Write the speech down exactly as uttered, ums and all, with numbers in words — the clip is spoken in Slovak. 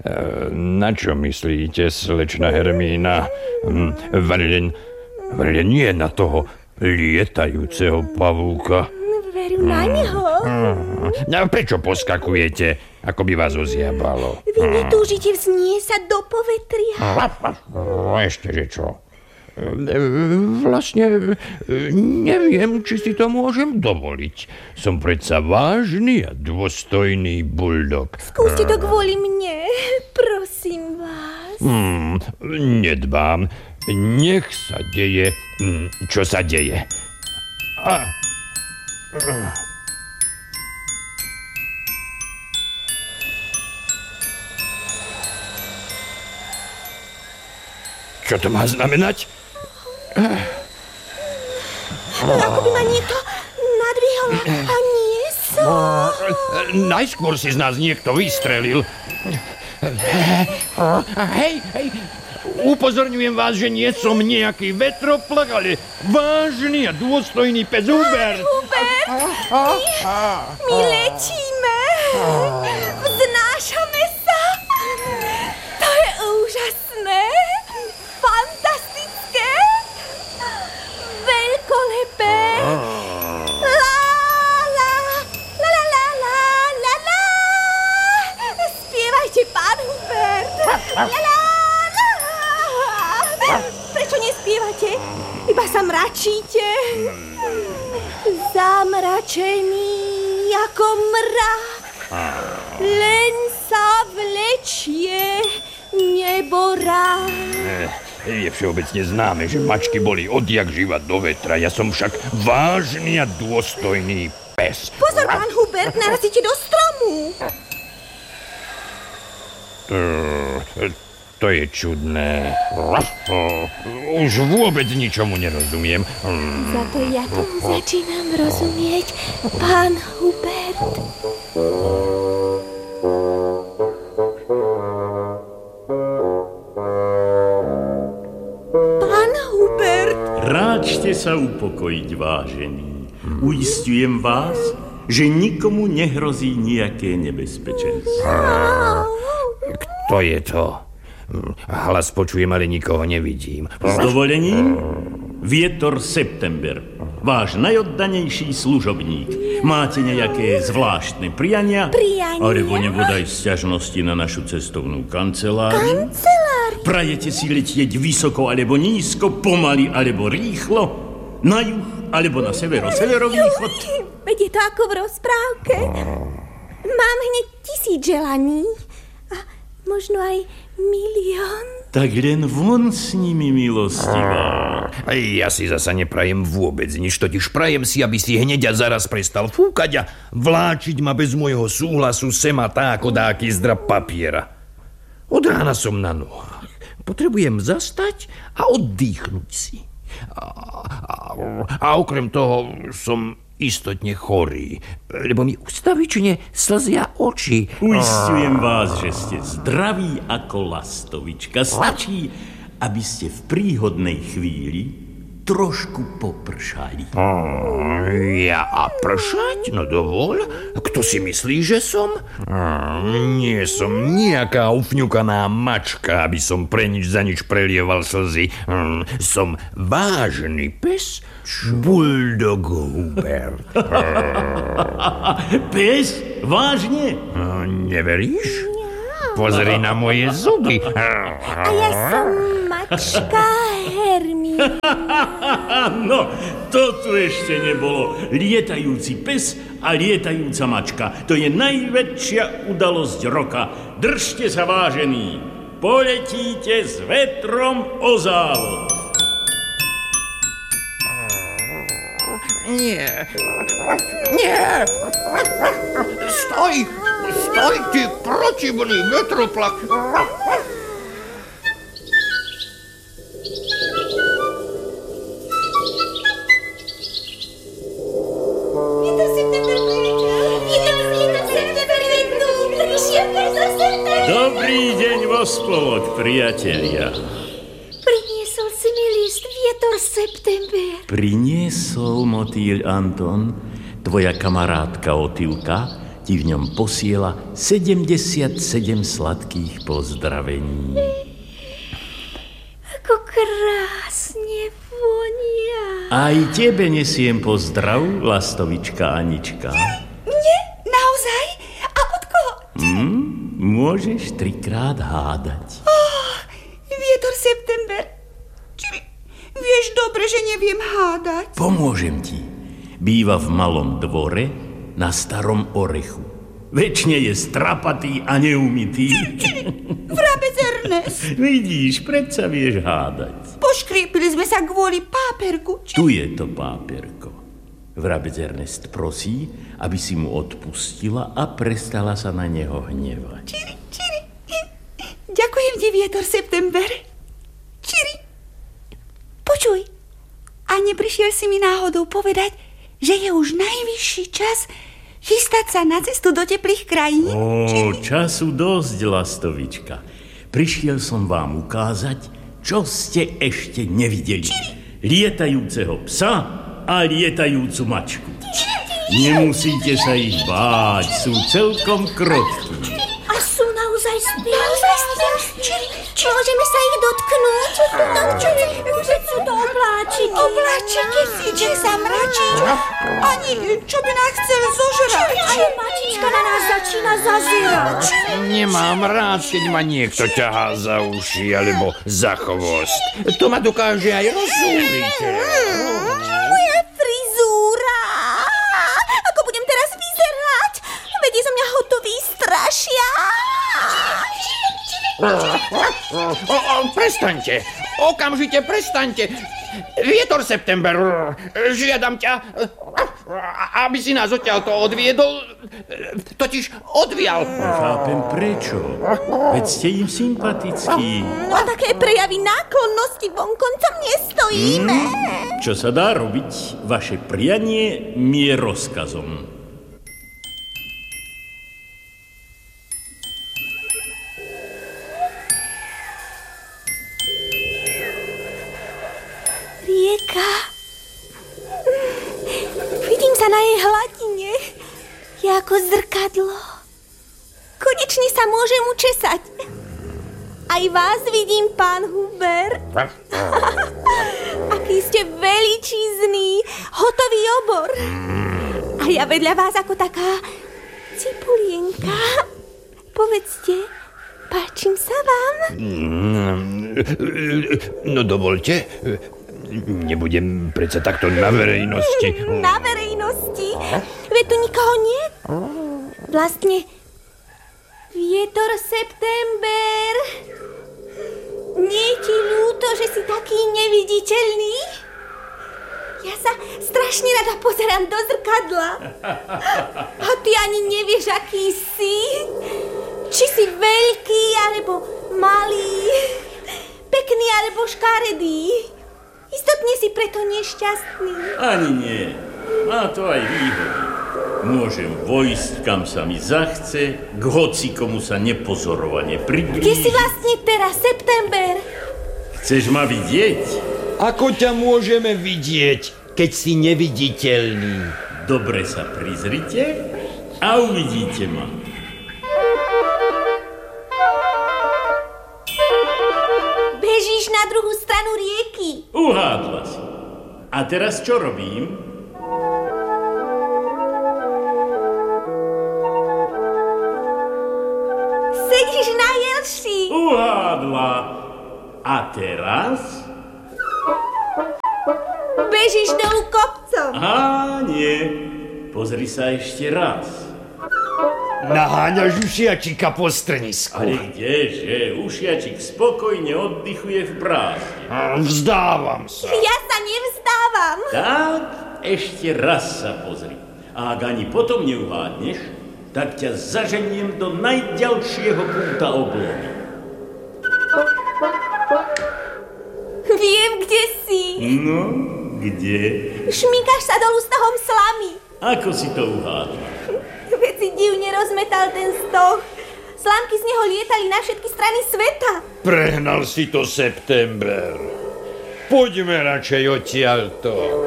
Na čo myslíte, slečna Hermína? Vraj, vraj nie na toho lietajúceho pavúka. Veru na neho. A prečo poskakujete, ako by vás oziabalo? Vy netúžite vzniesť sa do povetria. Ešte, že čo? Vlastne neviem, či si to môžem dovoliť. Som predsa vážny a dôstojný buldog. Skúste to kvôli mne, prosím vás. Hmm, nedbám. Nech sa deje, čo sa deje. A... Čo to má znamenať? Ako by ma niekto nadvihol a niesol. Najskôr si z nás niekto vystrelil. Hej, hej, upozorňujem vás, že nie som nejaký vetroplach, ale vážny a dôstojný pes Hubert. Hubert, my, my letíme. Vznášame sa. To je úžasné. Fantastické. Veľkolepé. La, la, la, la, la, la, la, la. Spievajte, pán Hubert. La, la, la. Prečo nespievate? Iba sa mračíte. Zamračený ako mrak. Len sa vlečie nebo rád. Je všeobecne známe, že mačky boli odjak živa do vetra. Ja som však vážny a dôstojný pes. Pozor, pán Hubert, narazíte do stromu. To, to je čudné. Už vôbec ničomu nerozumiem. Za to ja tomu začínam rozumieť, pán Hubert. Ráčte sa upokojiť, vážení. Uisťujem vás, že nikomu nehrozí nejaké nebezpečenstvo. Kto je to? Hlas počujem, ale nikoho nevidím. S dovolením, Vietor September, váš najoddanejší služobník. Máte nejaké zvláštne priania? Priania? Alebo nebodaj sťažnosti na našu cestovnú kanceláriu? Kanceláriu? Prajete si letieť vysoko alebo nízko, pomaly alebo rýchlo? Na juh alebo na severo, severovýchod? Veď je to ako v rozprávke. Mám hneď tisíc želaní. A možno aj milión. Tak len von s nimi, milostivá. Ja si zasa neprajem vôbec nič, totiž prajem si, aby si hneď a zaraz prestal fúkať a vláčiť ma bez môjho súhlasu sem a tá ako dáky zdrab papiera. Od rána som na nohách. Potrebujem zastať a oddychnúť si. A, a, a okrem toho som istotne chorý, lebo mi ustavične slzia oči. Uisťujem vás, že ste zdraví ako lastovička. Stačí, aby ste v príhodnej chvíli trošku popršali. Ja a pršať? No dovol. Kto si myslí, že som? Nie som nejaká ufňukaná mačka, aby som pre nič za nič prelieval slzy. Som vážny pes, buldog Hubert. Pes? Vážne? Neveríš? Pozri na moje zuby. A ja som mačka Hermína. No, to tu ešte nebolo. Lietajúci pes a lietajúca mačka. To je najväčšia udalosť roka. Držte sa, vážení. Poletíte s vetrom o závod. Nie. Nie. Stoj. Stoj, ty protivný vetroplach. Dobrý deň vo spolok, priatelia. Priniesol si mi list Vietor September. Priniesol, motýľ Anton, tvoja kamarátka Otilka ti v ňom posiela sedemdesiatsedem sladkých pozdravení. Ako krásne vonia. Aj tebe nesiem pozdrav, lastovička Anička. Nie, naozaj? A od koho? Hm? Môžeš trikrát hádať. Oh, vietor september. Čili vieš dobre, že neviem hádať. Pomôžem ti. Býva v malom dvore na starom orechu. Večne je strapatý a neumytý. Vrabec Ernest. Vidíš, predsa vieš hádať. Poškriepili sme sa kvôli páperku. Či... Tu je to páperko. Vrabec Ernest prosí, aby si mu odpustila a prestala sa na neho hnevať. Čiri, čiri. Ďakujem ti, vietor september. Čiri. Počuj, a neprišiel si mi náhodou povedať, že je už najvyšší čas chystať sa na cestu do teplých krajín? Ó, času dosť, lastovička. Prišiel som vám ukázať, čo ste ešte nevideli. Lietajúceho psa a lietajúcu mačku. Nemusíte sa ich báť, sú celkom krotкі. A sú naozaj naozaj Môžeme sa ich dotknúť? No, čo je? Veď sú to obláčiky. Obláčiky, ide sa mračiť. Ani, čo by nás chcel zožrať. Ale mačička na nás začína zazierať. Nemám rád, keď ma niekto ťahá za uši alebo za chvost. To ma dokáže aj rozúriť. Moja frizúra. Ako budem teraz vyzerať? Veď je zo mňa hotový strašia. O, o, prestaňte, okamžite prestaňte. Vietor september, žiadam ťa, aby si nás odtiaľto odviedol, totiž odvial. Chápem prečo, veď ste im sympatickí. No také prejavy náklonnosti vonkoncom nestojíme. Hmm, čo sa dá robiť, vaše prianie mi je rozkazom. Rieka. Vidím sa na jej hladine. Je ako zrkadlo. Konečne sa môžem učesať. Aj vás vidím, pán Huber. Aký ste veličízny, hotový obor. A ja vedľa vás ako taká cipulienka. Povedzte, páčim sa vám? No dovolte, nebudem predsa takto na verejnosti. Na verejnosti? Veď tu nikoho nie? Vlastne vietor september. Nie je ti ľúto, že si taký neviditeľný? Ja sa strašne rada pozerám do zrkadla. A ty ani nevieš, aký si. Či si veľký, alebo malý. Pekný, alebo škaredý. Istotne si preto nešťastný. Ani nie. Má to aj výhody. Môžem vojsť, kam sa mi zachce, k hocikomu sa nepozorovane priblížiť. Kde si vlastne teraz, september? Chceš ma vidieť? Ako ťa môžeme vidieť, keď si neviditeľný? Dobre sa prizrite a uvidíte ma. Bežíš na druhú stranu rieky. Uhádla si. A teraz čo robím? Sedíš na jelši. Uhádla. A teraz? Bežíš dolu kopcom. Á, nie. Pozri sa ešte raz. Naháňaš ušiačika po strnisku. Ale kdeže? Ušiačik spokojne oddychuje v prázdne. Vzdávam sa. Ja sa nevzdávam. Tak, ešte raz sa pozri. A ak ani potom neuhádneš, tak ťa zaženiem do najďalšieho kúta oblohy. Viem, kde si. No, kde? Šmíkaš sa dolu stahom slamy. Ako si to uhádla? Veď si divne rozmetal ten stoh. Slámky z neho lietali na všetky strany sveta. Prehnal si to, september. Poďme radšej odtiaľto.